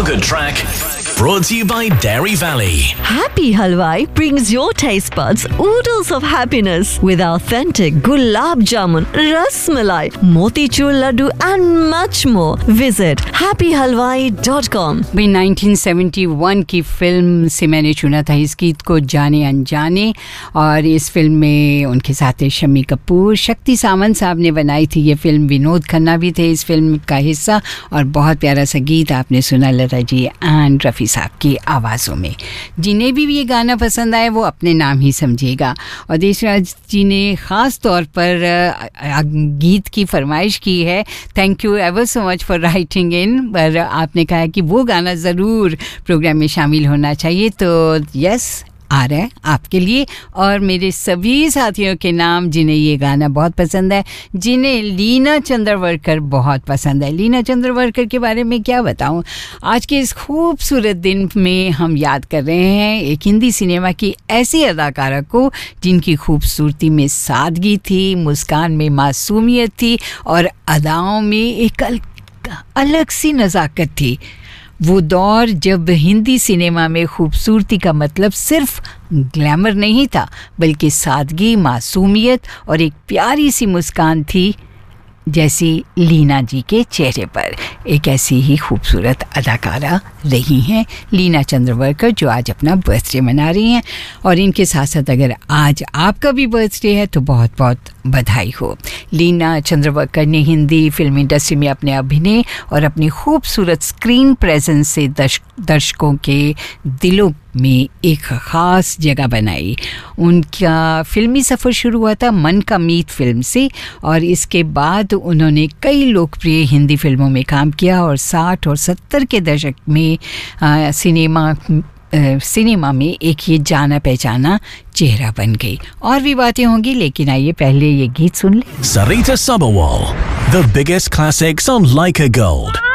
Feel Good track brought to you by Dairy Valley. Happy Halwai brings your taste buds oodles of happiness with authentic gulab jamun, ras malai, motichur laddu and much more. Visit happyhalwai.com. भाई 1971 की film से मैंने चुना था इस गीत को, जाने अनजाने, और इस फिल्म में उनके साथ शम्मी कपूर, शक्ति सावंत साहब ने बनाई थी ये फिल्म। विनोद खन्ना भी थे इस फिल्म का हिस्सा, और बहुत प्यारा सा गीत आपने सुना लता जी एंड रफ़ी साहब की आवाज़ों में। जिन्हें भी ये गाना पसंद आए वो अपने नाम ही समझेगा। और देशराज जी ने ख़ास तौर पर गीत की फरमाइश की है। Thank you ever so much for writing in. पर आपने कहा कि वो गाना ज़रूर प्रोग्राम में शामिल होना चाहिए, तो यस आ रहा है आपके लिए और मेरे सभी साथियों के नाम जिन्हें ये गाना बहुत पसंद है, जिन्हें लीना चंद्रवरकर बहुत पसंद है। लीना चंद्रवरकर के बारे में क्या बताऊं, आज के इस खूबसूरत दिन में हम याद कर रहे हैं एक हिंदी सिनेमा की ऐसी अदाकारा को जिनकी खूबसूरती में सादगी थी, मुस्कान में मासूमियत थी और अदाओं में एक अलग सी नज़ाकत थी। वो दौर जब हिंदी सिनेमा में खूबसूरती का मतलब सिर्फ ग्लैमर नहीं था, बल्कि सादगी, मासूमियत और एक प्यारी सी मुस्कान थी, जैसी लीना जी के चेहरे पर। एक ऐसी ही खूबसूरत अदाकारा रही हैं लीना चंद्रवरकर, जो आज अपना बर्थडे मना रही हैं। और इनके साथ साथ अगर आज आपका भी बर्थडे है तो बहुत बहुत बधाई हो। लीना चंद्रवरकर ने हिंदी फिल्म इंडस्ट्री में अपने अभिनय और अपनी खूबसूरत स्क्रीन प्रेजेंस से दर्शकों के दिलों में एक ख़ास जगह बनाई। उनका फिल्मी सफ़र शुरू हुआ था मन का मीत फिल्म से, और इसके बाद उन्होंने कई लोकप्रिय हिंदी फिल्मों में काम किया और 60 और 70 के दशक में सिनेमा में एक ये जाना पहचाना चेहरा बन गई। और भी बातें होंगी, लेकिन आइए पहले ये गीत सुन लें। Sarita Sabharwal, the biggest classics on Leica Gold.